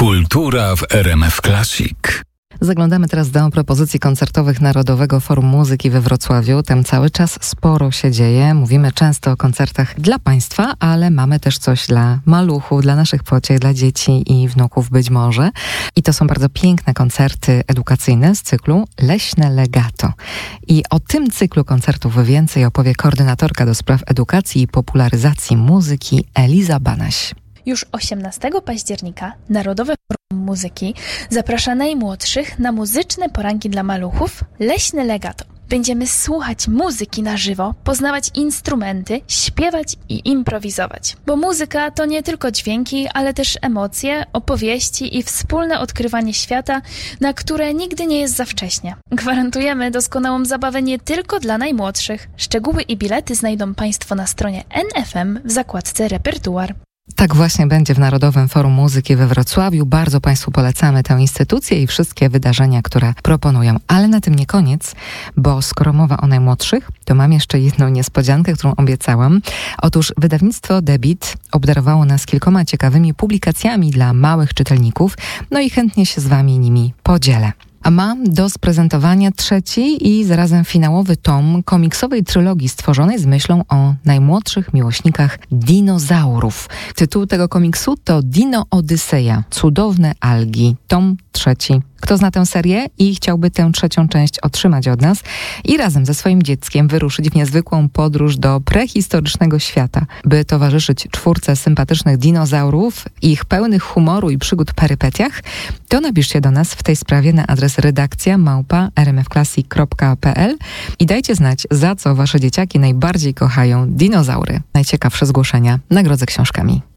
Kultura w RMF Classic. Zaglądamy teraz do propozycji koncertowych Narodowego Forum Muzyki we Wrocławiu. Tam cały czas sporo się dzieje. Mówimy często o koncertach dla Państwa, ale mamy też coś dla maluchów, dla naszych pociech, dla dzieci i wnuków być może. I to są bardzo piękne koncerty edukacyjne z cyklu Leśne Legato. I o tym cyklu koncertów więcej opowie koordynatorka do spraw edukacji i popularyzacji muzyki Eliza Banaś. Już 18 października Narodowe Forum Muzyki zaprasza najmłodszych na muzyczne poranki dla maluchów Leśne Legato. Będziemy słuchać muzyki na żywo, poznawać instrumenty, śpiewać i improwizować. Bo muzyka to nie tylko dźwięki, ale też emocje, opowieści i wspólne odkrywanie świata, na które nigdy nie jest za wcześnie. Gwarantujemy doskonałą zabawę nie tylko dla najmłodszych. Szczegóły i bilety znajdą Państwo na stronie NFM w zakładce Repertuar. Tak właśnie będzie w Narodowym Forum Muzyki we Wrocławiu. Bardzo Państwu polecamy tę instytucję i wszystkie wydarzenia, które proponują. Ale na tym nie koniec, bo skoro mowa o najmłodszych, to mam jeszcze jedną niespodziankę, którą obiecałam. Otóż wydawnictwo Debit obdarowało nas kilkoma ciekawymi publikacjami dla małych czytelników, no i chętnie się z Wami nimi podzielę. A mam do sprezentowania trzeci i zarazem finałowy tom komiksowej trylogii stworzonej z myślą o najmłodszych miłośnikach dinozaurów. Tytuł tego komiksu to Dino Odyseja. Cudowne algi. Tom trzeci. Kto zna tę serię i chciałby tę trzecią część otrzymać od nas i razem ze swoim dzieckiem wyruszyć w niezwykłą podróż do prehistorycznego świata, by towarzyszyć czwórce sympatycznych dinozaurów, ich pełnych humoru i przygód perypetiach, to napiszcie do nas w tej sprawie na adres redakcja@rmfclassic.pl i dajcie znać, za co wasze dzieciaki najbardziej kochają dinozaury. Najciekawsze zgłoszenia nagrodzę książkami.